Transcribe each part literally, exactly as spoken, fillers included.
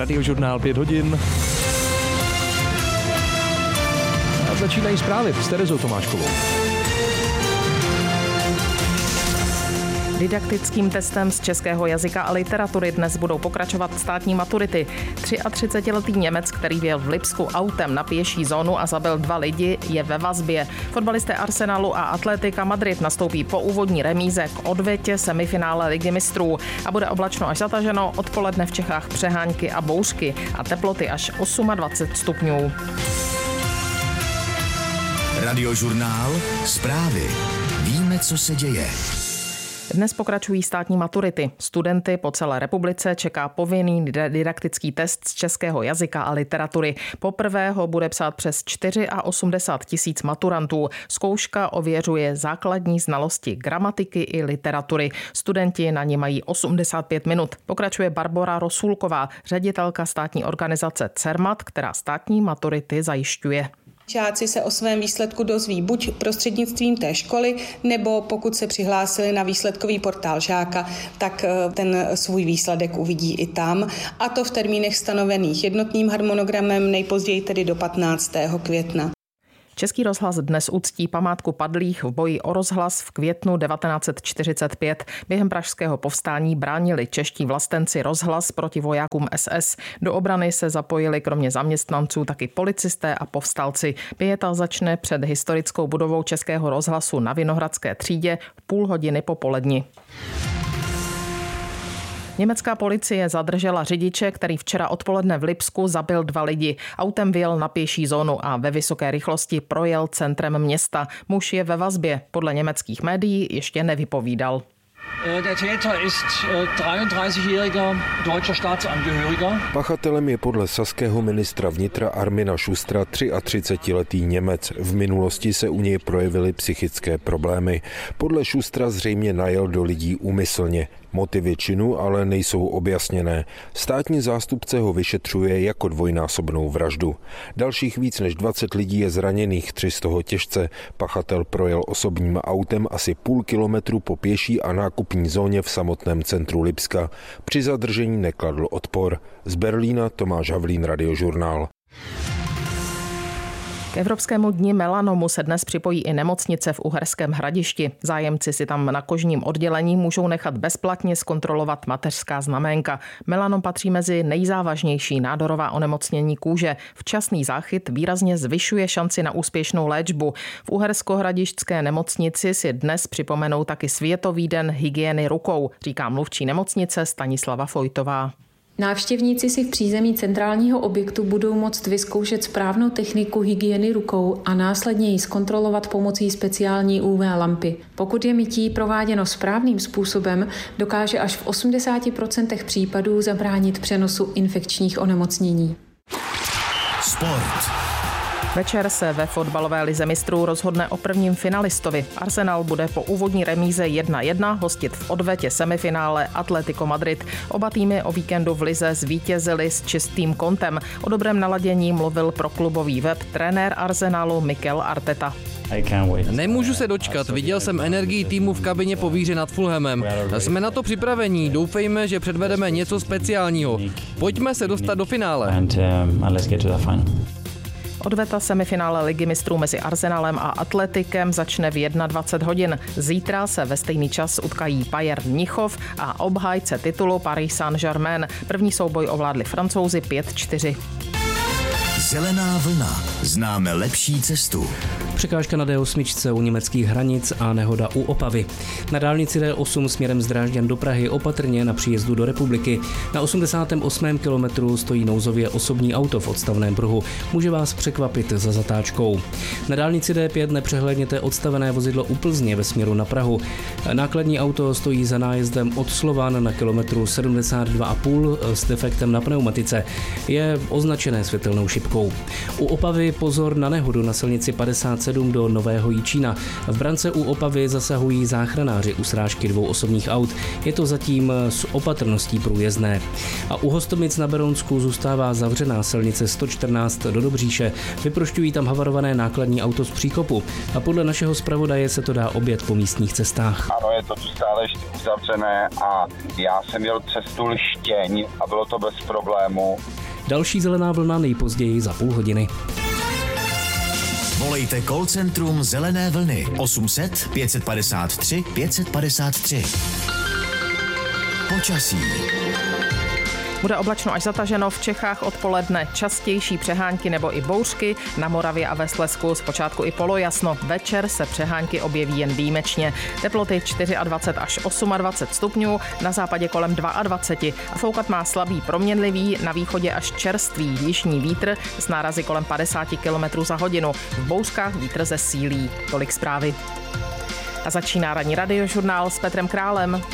Radiožurnál pět hodin. A začínají zprávy s Terezou Tomáškovou. Didaktickým testem z českého jazyka a literatury dnes budou pokračovat státní maturity. třiatřicetiletý Němec, který vjel v Lipsku autem na pěší zónu a zabil dva lidi, je ve vazbě. Fotbalisté Arsenalu a Atletika Madrid nastoupí po úvodní remíze k odvetě semifinále Ligy mistrů. A bude oblačno až zataženo, odpoledne v Čechách přehánky a bouřky a teploty až dvacet osm stupňů. Radiožurnál, zprávy. Víme, co se děje. Dnes pokračují státní maturity. Studenty po celé republice čeká povinný didaktický test z českého jazyka a literatury. Poprvé ho bude psát přes osmdesát čtyři tisíc maturantů. Zkouška ověřuje základní znalosti gramatiky i literatury. Studenti na ní mají osmdesát pět minut. Pokračuje Barbora Rosulková, ředitelka státní organizace CERMAT, která státní maturity zajišťuje. Žáci se o svém výsledku dozví buď prostřednictvím té školy, nebo pokud se přihlásili na výsledkový portál žáka, tak ten svůj výsledek uvidí i tam. A to v termínech stanovených jednotným harmonogramem, nejpozději tedy do patnáctého května. Český rozhlas dnes uctí památku padlých v boji o rozhlas v květnu devatenáct set čtyřicet pět. Během pražského povstání bránili čeští vlastenci rozhlas proti vojákům es es. Do obrany se zapojili kromě zaměstnanců taky policisté a povstalci. Pieta začne před historickou budovou Českého rozhlasu na Vinohradské třídě v půl hodiny po poledni. Německá policie zadržela řidiče, který včera odpoledne v Lipsku zabil dva lidi. Autem vjel na pěší zónu a ve vysoké rychlosti projel centrem města. Muž je ve vazbě. Podle německých médií ještě nevypovídal. Der Täter ist dreiunddreißigjähriger deutscher Staatsangehöriger. Pachatelem je podle saského ministra vnitra Armina Schustera třiatřicetiletý Němec. V minulosti se u něj projevily psychické problémy. Podle Schustera zřejmě najel do lidí úmyslně. Motivy činu ale nejsou objasněné. Státní zástupce ho vyšetřuje jako dvojnásobnou vraždu. Dalších víc než dvacet lidí je zraněných, tři z toho těžce. Pachatel projel osobním autem asi půl kilometru po pěší a nákupní zóně v samotném centru Lipska. Při zadržení nekladl odpor. Z Berlína Tomáš Havlín, Radiožurnál. K Evropskému dni melanomu se dnes připojí i nemocnice v Uherském Hradišti. Zájemci si tam na kožním oddělení můžou nechat bezplatně zkontrolovat mateřská znaménka. Melanom patří mezi nejzávažnější nádorová onemocnění kůže. Včasný záchyt výrazně zvyšuje šanci na úspěšnou léčbu. V Uherskohradišťské nemocnici si dnes připomenou taky Světový den hygieny rukou, říká mluvčí nemocnice Stanislava Fojtová. Návštěvníci si v přízemí centrálního objektu budou moct vyzkoušet správnou techniku hygieny rukou a následně ji zkontrolovat pomocí speciální ú vé lampy. Pokud je mytí prováděno správným způsobem, dokáže až v osmdesáti procentech případů zabránit přenosu infekčních onemocnění. Sport. Večer se ve fotbalové lize mistrů rozhodne o prvním finalistovi. Arsenal bude po úvodní remíze jedna jedna hostit v odvetě semifinále Atlético Madrid. Oba týmy o víkendu v lize zvítězili s čistým kontem. O dobrém naladění mluvil pro klubový web trenér Arsenalu Mikel Arteta. Nemůžu se dočkat, viděl jsem energii týmu v kabině po výhře nad Fulhamem. Jsme na to připravení, doufejme, že předvedeme něco speciálního. Pojďme se dostat do finále. Odveta semifinále Ligy mistrů mezi Arsenalem a Atletikem začne v dvacet jedna hodin. Zítra se ve stejný čas utkají Bayern Mnichov a obhájce titulu Paris Saint-Germain. První souboj ovládli Francouzi pět čtyři. Zelená vlna. Známe lepší cestu. Překážka na dé osm u německých hranic a nehoda u Opavy. Na dálnici dé osm směrem z Drážďan do Prahy opatrně na příjezdu do republiky. Na osmdesátém osmém kilometru stojí nouzově osobní auto v odstavném pruhu. Může vás překvapit za zatáčkou. Na dálnici dé pět nepřehlédněte odstavené vozidlo u Plzně ve směru na Prahu. Nákladní auto stojí za nájezdem od Slovan na kilometru sedmdesát dva a půl s defektem na pneumatice. Je označené světelnou šipkou. Pražskou. U Opavy pozor na nehodu na silnici padesát sedm do Nového Jičína. V brance u Opavy zasahují záchranáři u srážky dvou osobních aut. Je to zatím s opatrností průjezdné. A u Hostomic na Berounsku zůstává zavřená silnice sto čtrnáct do Dobříše. Vyprošťují tam havarované nákladní auto z příkopu. A podle našeho zpravodaje se to dá objet po místních cestách. Ano, je to tu stále ještě uzavřené a já jsem jel přes tu Lištěň a bylo to bez problému. Další zelená vlna nejpozději za půl hodiny. Volejte call centrum Zelené vlny osm set pět padesát tři pět padesát tři. Počasí. Bude oblačno až zataženo, v Čechách odpoledne častější přehánky nebo i bouřky, na Moravě a ve Slezsku zpočátku i polojasno. Večer se přehánky objeví jen výjimečně. Teploty dvacet čtyři až dvacet osm stupňů, na západě kolem dvacet dva a foukat má slabý proměnlivý, na východě až čerstvý jižní vítr s nárazy kolem padesát kilometrů za hodinu. V bouřkách vítr zesílí. Tolik zprávy. A začíná ranní radiožurnál s Petrem Králem.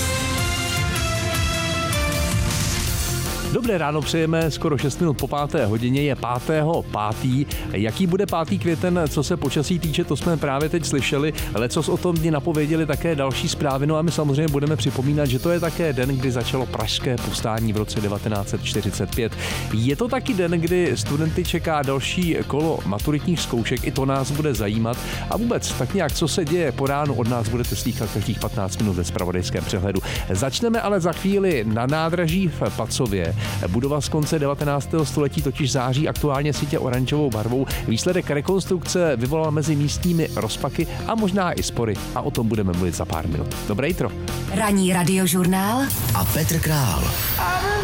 Dobré ráno přejeme, skoro šest minut po páté hodině, je pátého pátý. Jaký bude pátý květen, co se počasí týče, to jsme právě teď slyšeli. Lecos o tom dni napověděli také další zprávy, no a my samozřejmě budeme připomínat, že to je také den, kdy začalo pražské povstání v roce devatenáct set čtyřicet pět. Je to taky den, kdy studenty čeká další kolo maturitních zkoušek, i to nás bude zajímat. A vůbec tak nějak, co se děje po ránu, od nás budete slýchat každých patnáct minut ve zpravodajském přehledu. Začneme ale za chvíli na nádraží v Pacově. Budova z konce devatenáctého století totiž září aktuálně sítě oranžovou barvou. Výsledek rekonstrukce vyvolal mezi místními rozpaky a možná i spory. A o tom budeme mluvit za pár minut. Dobré jitro. Ranní radiožurnál a Petr Král.